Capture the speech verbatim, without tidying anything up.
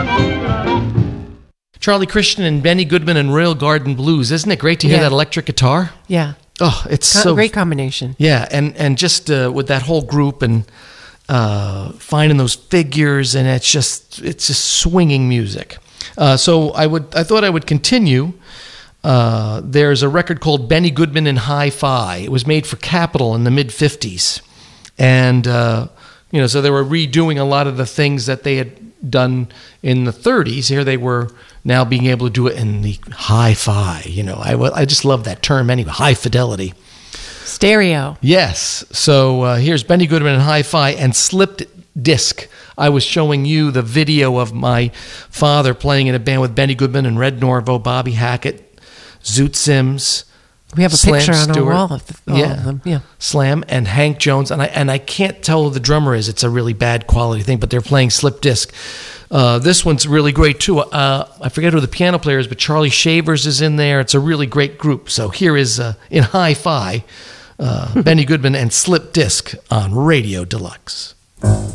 Charlie Christian and Benny Goodman and Royal Garden Blues. Isn't it great to hear Yeah. that electric guitar? Yeah. Oh, it's Co- so great combination. Yeah, and and just uh, with that whole group and uh, finding those figures, and it's just it's just swinging music. Uh, so I would I thought I would continue. Uh, there's a record called Benny Goodman and Hi-Fi. It was made for Capitol in the mid fifties, and uh, you know, so they were redoing a lot of the things that they had done in the thirties. Here they were now being able to do it in the hi-fi. You know, I, I just love that term anyway, high fidelity. Stereo. Yes. So uh, here's Benny Goodman and Hi-Fi and Slipped Disc. I was showing you the video of my father playing in a band with Benny Goodman and Red Norvo, Bobby Hackett, Zoot Sims. We have a Slam picture on Stewart. our wall of the, all yeah. of them. Yeah. Slam and Hank Jones. And I and I can't tell who the drummer is. It's a really bad quality thing, but they're playing Slip Disc. Uh, this one's really great, too. Uh, I forget who the piano player is, but Charlie Shavers is in there. It's a really great group. So here is, uh, in Hi-Fi, uh, Benny Goodman and Slip Disc on Radio Deluxe.